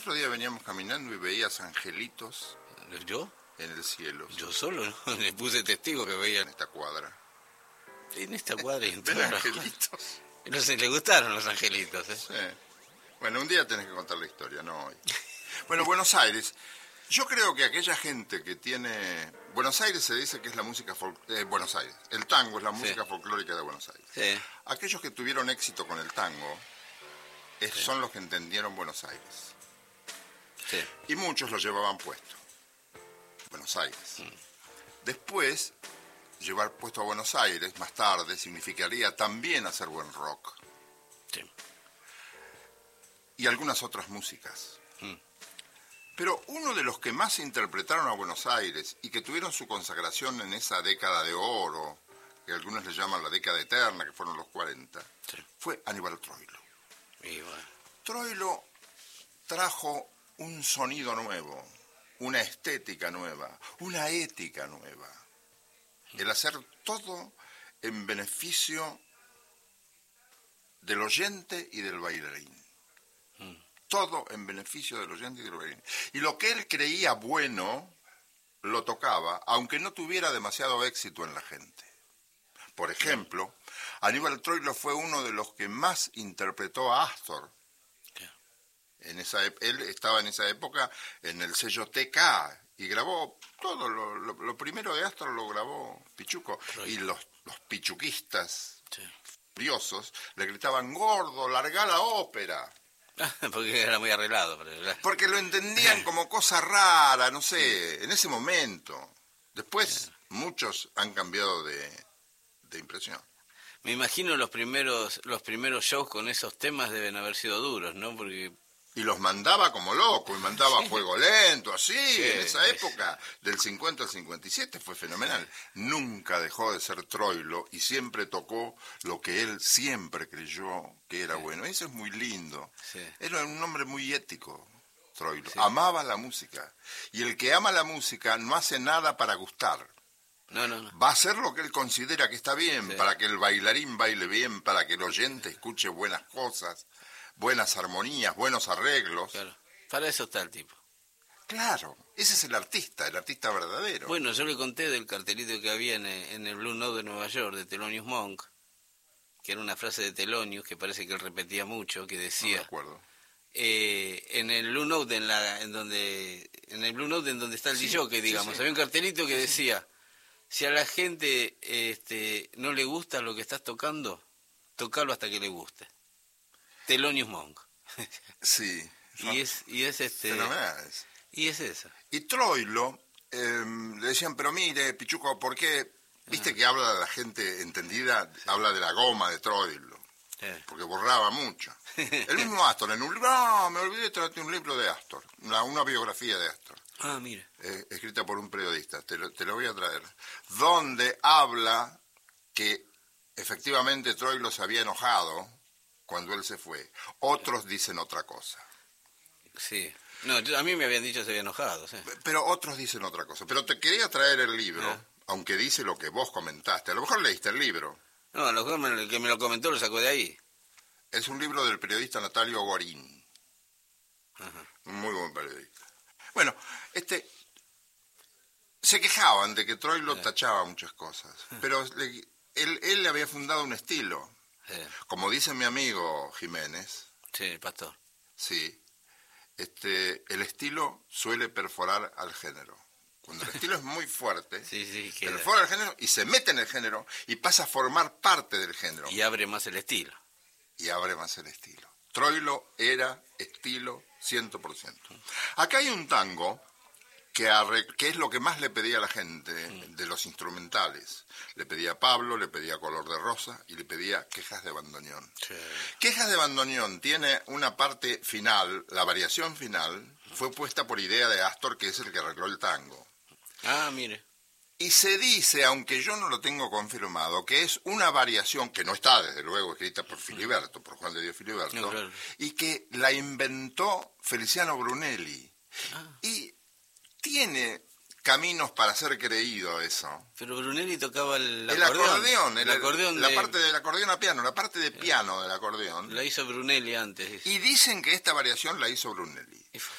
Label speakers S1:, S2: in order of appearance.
S1: otro día veníamos caminando y veías angelitos
S2: ¿Yo?
S1: en el cielo.
S2: Yo solo, ¿no? Le puse testigo que veía
S1: En esta cuadra.
S2: en esta cuadra y en
S1: ¿Ven
S2: todas las
S1: angelitos?
S2: cuadras. No sé, le gustaron los angelitos, ¿eh?
S1: Sí. Bueno, un día tenés que contar la historia, no hoy. Bueno, Buenos Aires. Yo creo que aquella gente que tiene... Buenos Aires se dice que es la música Buenos Aires. El tango es la música folclórica de Buenos Aires.
S2: Sí.
S1: Aquellos que tuvieron éxito con el tango son los que entendieron Buenos Aires.
S2: Sí.
S1: Y muchos lo llevaban puesto. Buenos Aires. Después, llevar puesto a Buenos Aires, más tarde, significaría también hacer buen rock.
S2: Sí.
S1: Y algunas otras músicas. Pero uno de los que más interpretaron a Buenos Aires y que tuvieron su consagración en esa década de oro, que algunos le llaman la década eterna, que fueron los 40, fue Aníbal Troilo.
S2: Y bueno.
S1: Troilo trajo un sonido nuevo, una estética nueva, una ética nueva. El hacer todo en beneficio del oyente y del bailarín. Todo en beneficio del oyente y del bailarín. Y lo que él creía bueno, lo tocaba, aunque no tuviera demasiado éxito en la gente. Por ejemplo, Aníbal Troilo fue uno de los que más interpretó a Astor. Él estaba en esa época en el sello TK y grabó todo. Lo primero de Astor lo grabó Pichuco. Y los pichuquistas furiosos le gritaban: gordo, larga la ópera.
S2: Porque era muy arreglado.
S1: Porque lo entendían como cosa rara, no sé, en ese momento. Después muchos han cambiado de impresión.
S2: Me imagino los primeros shows con esos temas deben haber sido duros, ¿no? Porque...
S1: Y los mandaba como loco, y mandaba Fuego Lento, así, en esa época, del 50 al 57, fue fenomenal. Nunca dejó de ser Troilo y siempre tocó lo que él siempre creyó que era bueno. Eso es muy lindo. Era un hombre muy ético, Troilo. Amaba la música. Y el que ama la música no hace nada para gustar.
S2: No.
S1: Va a hacer lo que él considera que está bien, para que el bailarín baile bien, para que el oyente escuche buenas cosas, buenas armonías, buenos arreglos.
S2: Claro, para eso está el tipo.
S1: Claro, ese es el artista verdadero.
S2: Bueno, yo le conté del cartelito que había en el Blue Note de Nueva York, de Thelonious Monk, que era una frase de Thelonious que parece que él repetía mucho, que decía...
S1: No me acuerdo.
S2: En el Blue Note, en donde está el DJ, digamos, había un cartelito que decía... Si a la gente no le gusta lo que estás tocando, tocalo hasta que le guste. Thelonious Monk.
S1: Sí.
S2: Y es
S1: fenomenal.
S2: Y es eso.
S1: Y Troilo, le decían, pero mire, Pichuco, ¿por qué? Viste que habla de la gente entendida, habla de la goma de Troilo. Porque borraba mucho. El mismo Astor, en un libro, no, me olvidé de traerte un libro de Astor, una biografía de Astor.
S2: Ah, mira.
S1: Escrita por un periodista, te lo voy a traer, donde habla que efectivamente Troilo se había enojado cuando él se fue. Otros dicen otra cosa.
S2: Sí. No, a mí me habían dicho que se había enojado. Sí.
S1: Pero otros dicen otra cosa. Pero te quería traer el libro, aunque dice lo que vos comentaste. A lo mejor leíste el libro.
S2: No, a lo mejor el que me lo comentó lo sacó de ahí.
S1: Es un libro del periodista Natalio Guarín.
S2: Ajá.
S1: Un muy buen periodista. Bueno, se quejaban de que Troilo tachaba muchas cosas, pero él había fundado un estilo. Como dice mi amigo Jiménez.
S2: Sí, el pastor.
S1: Sí. El estilo suele perforar al género. Cuando el estilo es muy fuerte, perfora el género y se mete en el género y pasa a formar parte del género.
S2: Y abre más el estilo.
S1: Troilo era estilo 100%. Acá hay un tango que es lo que más le pedía a la gente de los instrumentales. Le pedía a Pablo, le pedía Color de Rosa y le pedía Quejas de Bandoneón.
S2: Sí.
S1: Quejas de Bandoneón tiene una parte final, la variación final, fue puesta por idea de Astor, que es el que arregló el tango.
S2: Ah, mire.
S1: Y se dice, aunque yo no lo tengo confirmado, que es una variación que no está, desde luego, escrita por Filiberto, por Juan de Dios Filiberto,
S2: no, claro.
S1: Y que la inventó Feliciano Brunelli. Y tiene caminos para ser creído eso.
S2: Pero Brunelli tocaba el
S1: acordeón. La parte del acordeón a piano, la parte de piano del acordeón.
S2: La hizo Brunelli antes.
S1: Y dicen que esta variación la hizo Brunelli.